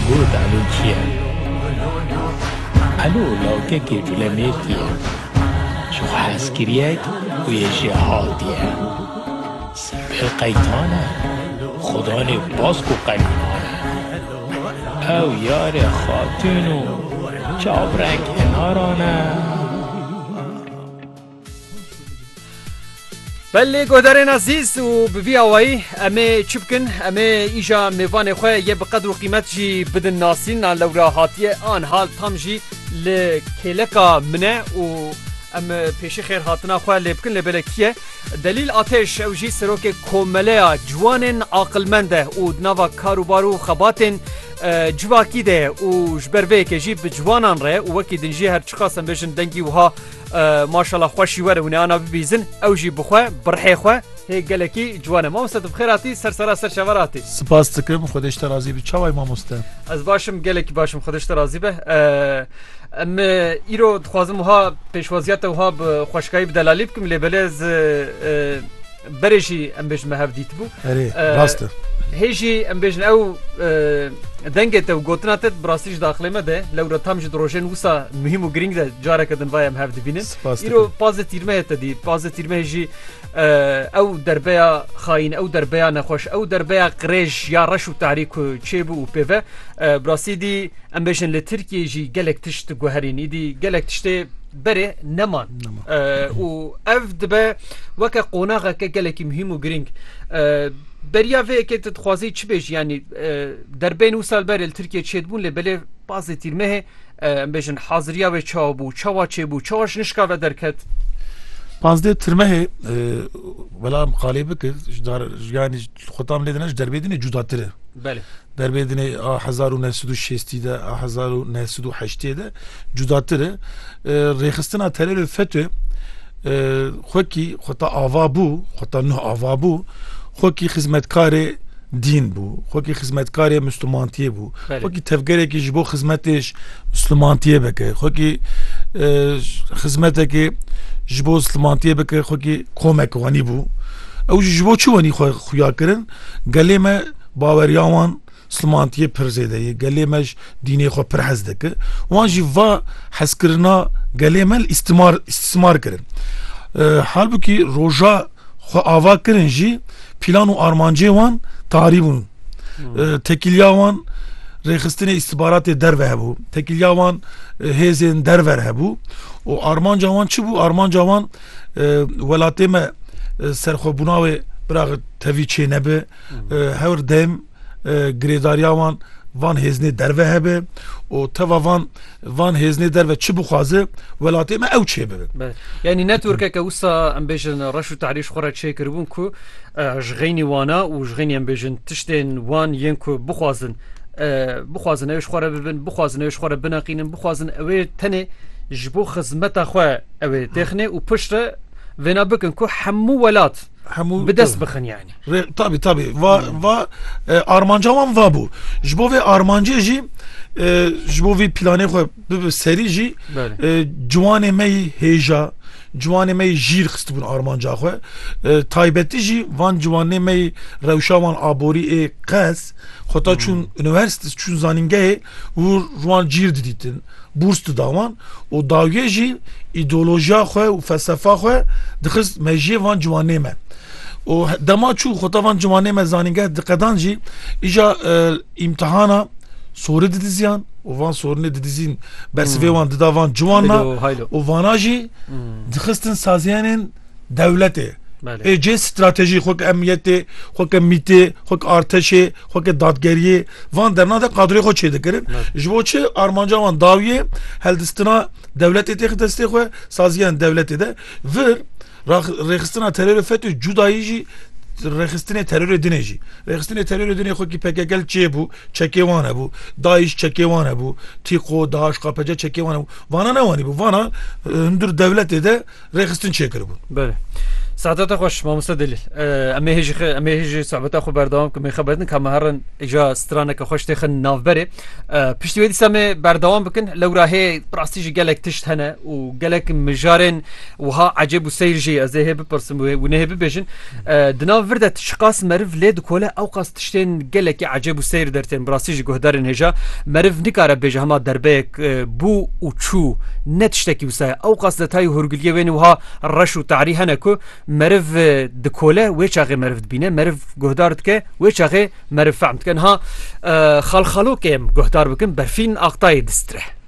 بود علو کیه علو لاکه که جلمیتیه شو حسکریت و یه جهادیه سپر قیتانه خدا نه باز کو قیمانه او یار خاتونو چابرک انارانه بله گودرین عزیز و بوی آوائی امی چپکن امی ایجا میوان خواه یه بقدر و قیمت جی بدن ناسین لورا هاتیه آن حال تام جی لکلکا منه و ام پیش خیر هاتنا خواه لبکن لبلکیه دلیل آتش او جی سروک کومله جوان عاقلمنده و نوا کاروبارو خباتن جواکی ده و جبروه که جی بجوانان ره و وکی دنجی هر چخواستن بشن دنگی وها ماشاءالله خوشی وره و نیانا ببیزن او جی بخواه برحی خواه هی گلکی جوانه ما مستد بخیراتی سر شوراتی سپاس تکرم خودش ترازی به چاوای ما مستد از باشم گلکی باشم خودش ترازی به ام ایرو دخوازم وها پیشوازیت وها بخوشکایی بدلالی بکم لبلز برشی ام بجمه هفدیت بو راسته هیجی ام بجن او دنگت و گوتناتت براستیش داخلی مده لورا تام جد روشن وسا مهم و گرینگ ده جاره کدن وایم هفت بینن ایرو پاز تیرمه تدی پاز تیرمه جی او دربیا خاین او دربیا نخوش او دربیا قریش یا رش و تحریک و چیبو و پیوه براستی دی ام بجن لترکیه جی گلک تشت گوهرینی دی گلک تشت بره نمان و اف دبه وکا قوناغا که گلکی مهم و گرینگ بریا وی که تخوازی چی بیش یعنی در بین او سال بر ترکیه چید بون لبله باز تیرمه بیشن حاضریا و چابو چوا چه بو چواش نشکا و درکت پازده ترمه ولا مقالبه که yani خودم لیدنش در بیدینه جداتره بله در بیدینه 1960 ده 1908 ده جداتره ریخستنا ترل فتو خوکی خطا آوا بو خطا نه آوا بو خوکی خدمتکار دین بو خوکی خدمتکار مسلمانتیه بو خوکی تفکری که جبو خدمتش مسلمانتیه بکه خوکی خدمتی که جبو مسلمانتیه بکه خوکی کمک وانی بو او جبو چی وانی خویا کرن گلی ما باوریاوان مسلمانتیه پر زیده گلی ماش دینی خو پر حزده که وان جی وا حس کرنا گلی ما استثمار کرن حال بو که روجا خو آوا کرن جی پلان و آرمانجه وان تحریبون تکیلیا وان ریخستن استخبارات در هبو تکیلیا وان هزین در هبو و آرمانجا وان چی بو آرمانجا وان ولاته ما سرخوبوناوی براغ تویچه نبه هور دیم گریداریا وان هزنی در هبه و توا وان هزنی در چی بخوازه ولاته ما او چه ببه یعنی نتورکه که وسا ام بیشن رشو تعریش خورد چه کربون کو جغینی وانا و جغینی ام بیشن تشتین وان ینکو بخوازن اوش خوره ببن بخوازن اوش خوره بناقینن بخوازن اوی تنه جبو خزمت خواه اوی تخنه و پشت وینا بکن کو همو ولات بدست بخن يعني طبي و ارمانجا وان وابو جبو في ارمانجي جي جبو في بلاني خو سري جي جوان مي هيجا جوان مي جير خستبون ارمانجا خو تايبتي جي وان جوان مي روشا وان ابوري اي قاس خطا چون üniversite چون زانینگه و روان جير ديتن بورس داوان و داویه جی ایدئولوژیا خو و فلسفه خو دخست مجی وان جوانه ما و دما چو خطا وان جوانه ما زانینگه دقدان جی ایجا امتحانا سوری دیدیزیان و وان سورنی دیدیزین برسوی وان ددا وان جوانا و وانا جی دخستن سازیانین دولته جه استراتژی خوک امنیتی خوک میتی خوک ارتشی خوک دادگری وان درنا ده قدری خو چه دکرن جبو چه ارمانجا وان داویه هلدستنا دولت تخدستی خو سازیان دولت ده ور رخصتنا ترور فتو جدایجی رخصتنا ترور دینجی رخصتنا ترور دینی خو کی پکگل چه بو چکیوانه بو داعش چکیوانه بو تیقو داعش قپجه چکیوانه بو وانا نه وانی بو وانا هندر دولت ده رخصتن چه کربو بله ساعتها خوش ما مستدل اما هيجي صعبتها خو بردوام كم خبرتن كما هرن اجا سترانه كخوش تخن نافبري بشتي ودي سامي بردوام بكن لو راهي براستيجي قالك تشت هنا وقالك مجارن وها عجب وسير جي ازي هب برسم ونهب بيجن دناف فرده تشقاس مرف ليد كولا او قاس تشتين قالك عجب وسير درتين براستيجي قهدارن هجا مرف نكاره بيج هما دربيك بو وتشو نتشتكي وسا او قاس دتاي هرقليه وين وها الرش وتعري هناكو مرف دكوله ويش اغي مرف دبينه مرف جهدارت كه ويش اغي مرف فهمت كان ها خلخلو كم جهدار بكم برفين اقطاي دستره